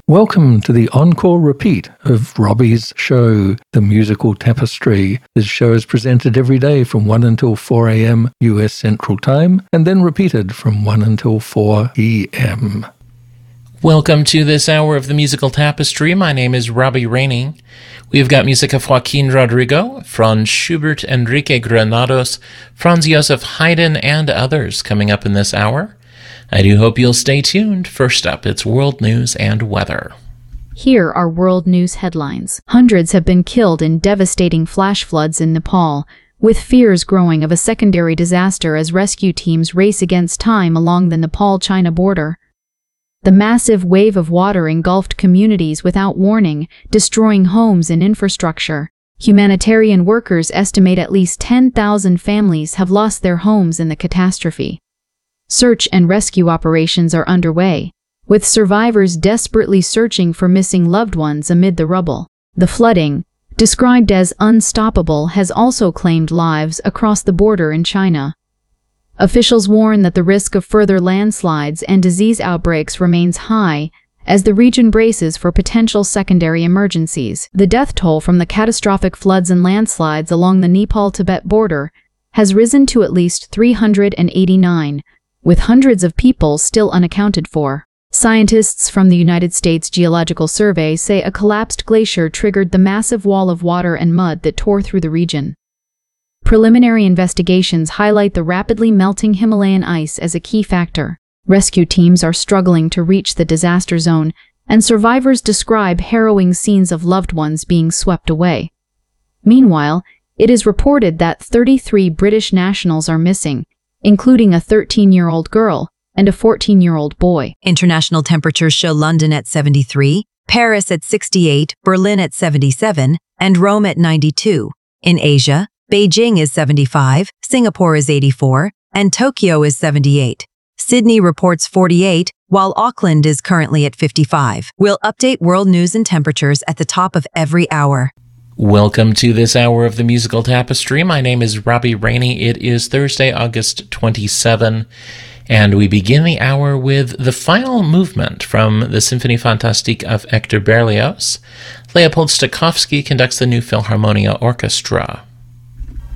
Welcome to the encore repeat of Robbie's show, The Musical Tapestry. This show is presented every day from 1 until 4 a.m. US Central Time, and then repeated from 1 until 4 p.m. Welcome to this hour of The Musical Tapestry. My name is Robbie Rainey. We've got music of Joaquin Rodrigo, Franz Schubert, Enrique Granados, Franz Joseph Haydn, and others coming up in this hour. I do hope you'll stay tuned. First up, it's world news and weather. Here are world news headlines. Hundreds have been killed in devastating flash floods in Nepal, with fears growing of a secondary disaster as rescue teams race against time along the Nepal-China border. The massive wave of water engulfed communities without warning, destroying homes and infrastructure. Humanitarian workers estimate at least 10,000 families have lost their homes in the catastrophe. Search and rescue operations are underway, with survivors desperately searching for missing loved ones amid the rubble. The flooding, described as unstoppable, has also claimed lives across the border in China. Officials warn that the risk of further landslides and disease outbreaks remains high as the region braces for potential secondary emergencies. The death toll from the catastrophic floods and landslides along the Nepal-Tibet border has risen to at least 389, with hundreds of people still unaccounted for. Scientists from the United States Geological Survey say a collapsed glacier triggered the massive wall of water and mud that tore through the region. Preliminary investigations highlight the rapidly melting Himalayan ice as a key factor. Rescue teams are struggling to reach the disaster zone, and survivors describe harrowing scenes of loved ones being swept away. Meanwhile, it is reported that 33 British nationals are missing, including a 13-year-old girl and a 14-year-old boy. International temperatures show London at 73, Paris at 68, Berlin at 77, and Rome at 92. In Asia, Beijing is 75, Singapore is 84, and Tokyo is 78. Sydney reports 48, while Auckland is currently at 55. We'll update world news and temperatures at the top of every hour. Welcome to this hour of The Musical Tapestry. My name is Robbie Rainey. It is Thursday, August 27, and we begin the hour with the final movement from the Symphonie Fantastique of Hector Berlioz. Leopold Stokowski conducts the New Philharmonia Orchestra.